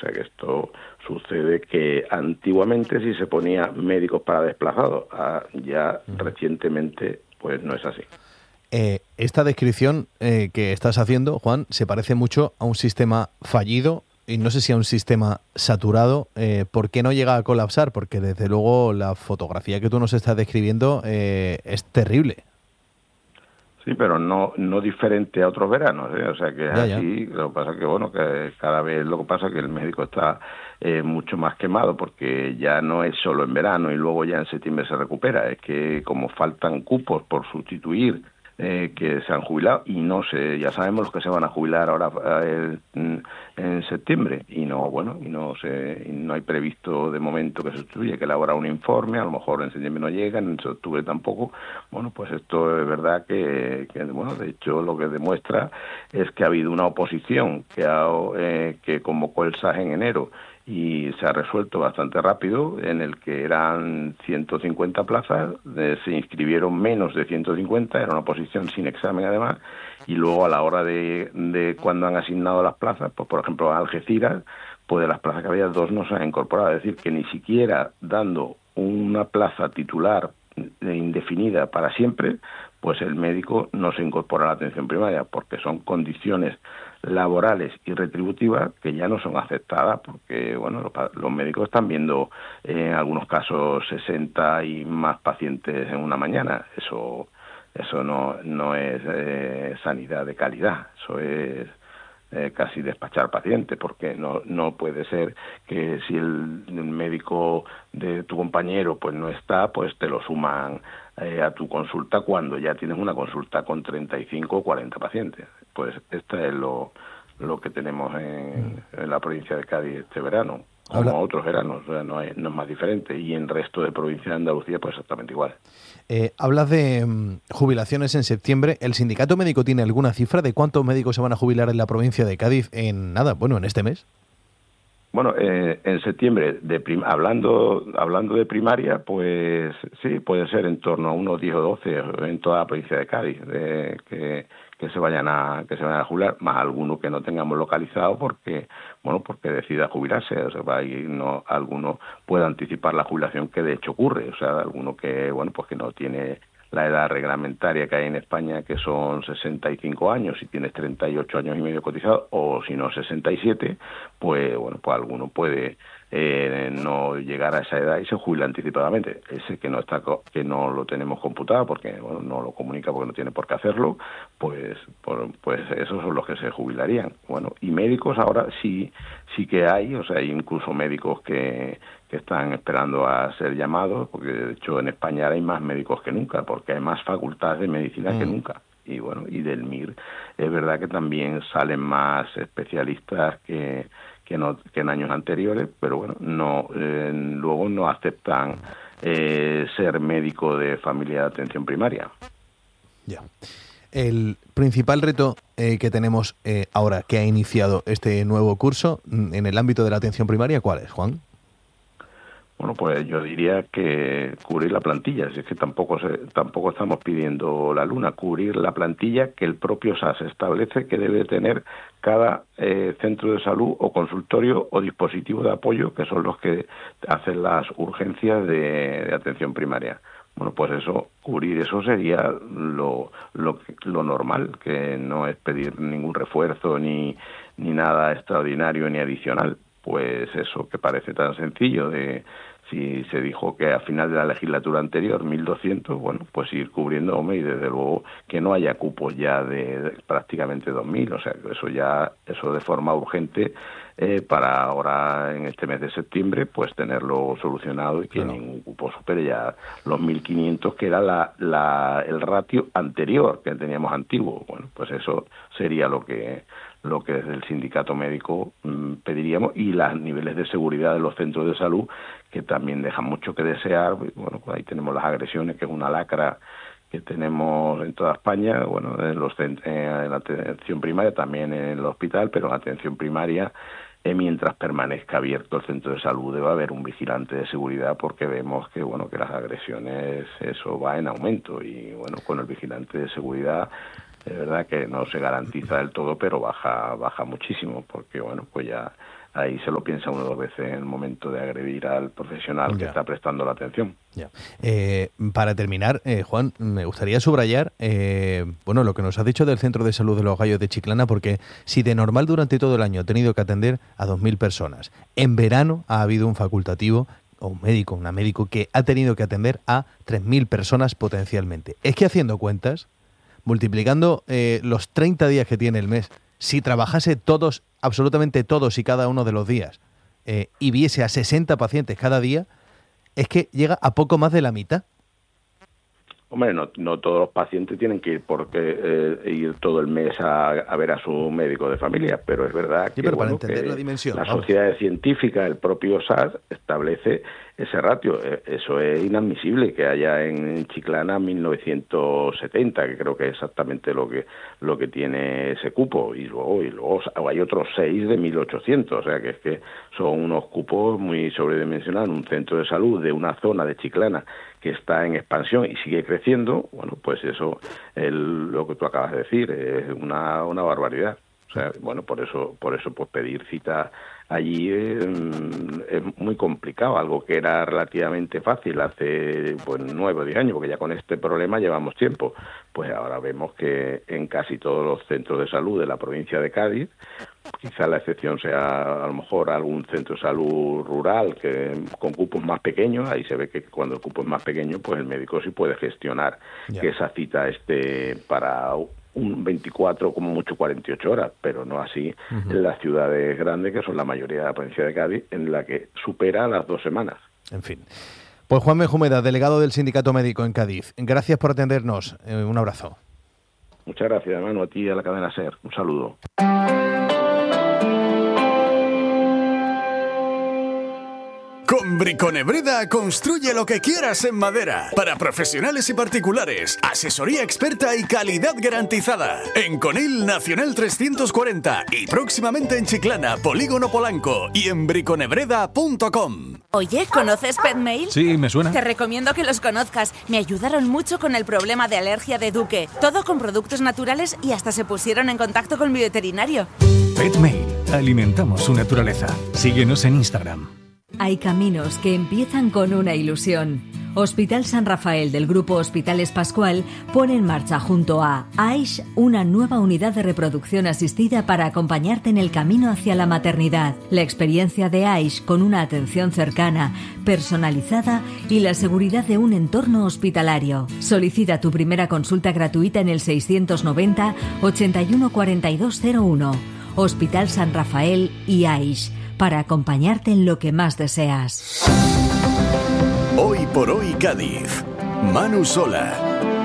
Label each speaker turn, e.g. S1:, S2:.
S1: sea que esto sucede que antiguamente sí se ponía médicos para desplazados, ya recientemente pues no es así.
S2: Esta descripción que estás haciendo, Juan, se parece mucho a un sistema fallido y no sé si a un sistema saturado. ¿Por qué no llega a colapsar? Porque desde luego la fotografía que tú nos estás describiendo es terrible.
S1: Sí, pero no diferente a otros veranos, ¿eh? O sea que es
S2: Ya, ya.
S1: así. Lo que pasa que bueno, que cada vez lo que pasa es que el médico está mucho más quemado, porque ya no es solo en verano y luego ya en septiembre se recupera. Es que como faltan cupos por sustituir que se han jubilado y no sé, ya sabemos los que se van a jubilar ahora en septiembre y no, bueno, y no hay previsto de momento que se sustituya, hay que elaborar un informe, a lo mejor en septiembre no llegan, en octubre tampoco. Bueno, pues esto es verdad que bueno, de hecho lo que demuestra es que ha habido una oposición que convocó el SAS en enero y se ha resuelto bastante rápido, en el que eran 150 plazas, se inscribieron menos de 150, era una oposición sin examen además, y luego a la hora de cuando han asignado las plazas, pues por ejemplo a Algeciras, pues de las plazas que había, 2 no se han incorporado, es decir, que ni siquiera dando una plaza titular indefinida para siempre, pues el médico no se incorpora a la atención primaria, porque son condiciones laborales y retributivas que ya no son aceptadas, porque bueno, los médicos están viendo en algunos casos 60 y más pacientes en una mañana. Eso no es sanidad de calidad, eso es casi despachar pacientes, porque no puede ser que si el médico de tu compañero pues no está, pues te lo suman a tu consulta cuando ya tienes una consulta con 35 o 40 pacientes. Pues esto es lo que tenemos en la provincia de Cádiz este verano, como otros veranos, o sea, no es más diferente, y en el resto de provincias de Andalucía pues exactamente igual.
S2: Hablas de jubilaciones en septiembre. ¿El sindicato médico tiene alguna cifra de cuántos médicos se van a jubilar en la provincia de Cádiz en este mes?
S1: Bueno, en septiembre, hablando de primaria, pues sí, puede ser en torno a unos 10 o 12 en toda la provincia de Cádiz, que se vayan a jubilar, más alguno que no tengamos localizado porque decida jubilarse, o sea, alguno puede anticipar la jubilación, que de hecho ocurre, o sea, alguno que pues que no tiene la edad reglamentaria que hay en España, que son 65 años, si tienes 38 años y medio cotizado, o si no 67, pues alguno puede no llegar a esa edad y se jubila anticipadamente. Ese que no lo tenemos computado porque no lo comunica porque no tiene por qué hacerlo, pues esos son los que se jubilarían. Bueno, y médicos ahora sí que hay, o sea, hay incluso médicos que están esperando a ser llamados, porque de hecho en España ahora hay más médicos que nunca, porque hay más facultades de medicina que nunca. Y bueno, y del MIR es verdad que también salen más especialistas que en años anteriores, pero bueno, luego no aceptan ser médico de familia de atención primaria.
S2: Ya. El principal reto que tenemos ahora que ha iniciado este nuevo curso en el ámbito de la atención primaria, ¿cuál es, Juan?
S1: Bueno, pues yo diría que cubrir la plantilla, si es que tampoco estamos pidiendo la luna, cubrir la plantilla que el propio SAS establece que debe tener cada centro de salud o consultorio o dispositivo de apoyo, que son los que hacen las urgencias de atención primaria. Bueno, pues cubrir eso sería lo normal, que no es pedir ningún refuerzo ni nada extraordinario ni adicional. Pues eso que parece tan sencillo, si se dijo que a final de la legislatura anterior 1.200, bueno, pues ir cubriendo, y desde luego que no haya cupos ya de prácticamente 2.000, o sea, eso de forma urgente para ahora en este mes de septiembre, pues tenerlo solucionado y que ningún cupo supere ya los 1.500, que era el ratio anterior que teníamos antiguo. Bueno, pues eso sería lo que desde el sindicato médico pediríamos, y los niveles de seguridad de los centros de salud, que también dejan mucho que desear. Bueno, pues ahí tenemos las agresiones, que es una lacra que tenemos en toda España, bueno, en la atención primaria, también en el hospital, pero en la atención primaria, mientras permanezca abierto el centro de salud, debe haber un vigilante de seguridad, porque vemos que que las agresiones, eso va en aumento, y bueno, con el vigilante de seguridad es verdad que no se garantiza del todo, pero baja muchísimo, porque pues ya ahí se lo piensa uno 2 veces en el momento de agredir al profesional que está prestando la atención.
S2: Ya. Para terminar, Juan, me gustaría subrayar lo que nos has dicho del Centro de Salud de los Gallos de Chiclana, porque si de normal durante todo el año ha tenido que atender a 2.000 personas, en verano ha habido un facultativo o una médico que ha tenido que atender a 3.000 personas potencialmente. Es que haciendo cuentas, multiplicando los 30 días que tiene el mes, si trabajase todos, absolutamente todos y cada uno de los días, y viese a 60 pacientes cada día, es que llega a poco más de la mitad.
S1: Hombre, no todos los pacientes tienen que ir todo el mes a ver a su médico de familia, pero es verdad que,
S2: para entender la dimensión,
S1: las sociedades científicas, el propio SAS, establece ese ratio. Eso es inadmisible que haya en Chiclana 1.970, que creo que es exactamente lo que tiene ese cupo, y luego hay otros 6 de 1.800, o sea que es que son unos cupos muy sobredimensionados. Un centro de salud de una zona de Chiclana que está en expansión y sigue creciendo, bueno, pues eso, lo que tú acabas de decir, es una barbaridad. O sea, bueno, por eso pues pedir cita allí es muy complicado, algo que era relativamente fácil hace 9 o 10 años, porque ya con este problema llevamos tiempo. Pues ahora vemos que en casi todos los centros de salud de la provincia de Cádiz, quizá la excepción sea a lo mejor algún centro de salud rural que con cupos más pequeños, ahí se ve que cuando el cupo es más pequeño, pues el médico sí puede gestionar que esa cita esté para un 24, como mucho 48 horas, pero no así en las ciudades grandes, que son la mayoría de la provincia de Cádiz, en la que supera las 2 semanas.
S2: En fin. Pues Juan Benjumeda, delegado del Sindicato Médico en Cádiz, gracias por atendernos. Un abrazo.
S1: Muchas gracias, hermano, a ti y a la cadena SER. Un saludo.
S3: Con Briconebreda construye lo que quieras en madera. Para profesionales y particulares, asesoría experta y calidad garantizada. En Conil Nacional 340 y próximamente en Chiclana, Polígono Polanco y en briconebreda.com.
S4: Oye, ¿conoces Petmail?
S5: Sí, me suena.
S4: Te recomiendo que los conozcas. Me ayudaron mucho con el problema de alergia de Duque. Todo con productos naturales y hasta se pusieron en contacto con mi veterinario.
S5: Petmail. Alimentamos su naturaleza. Síguenos en Instagram.
S6: Hay caminos que empiezan con una ilusión. Hospital San Rafael del Grupo Hospitales Pascual pone en marcha junto a AISH una nueva unidad de reproducción asistida para acompañarte en el camino hacia la maternidad. La experiencia de AISH con una atención cercana, personalizada y la seguridad de un entorno hospitalario. Solicita tu primera consulta gratuita en el 690 81 4201. Hospital San Rafael y AISH, para acompañarte en lo que más deseas.
S3: Hoy por hoy Cádiz. Manu Sola.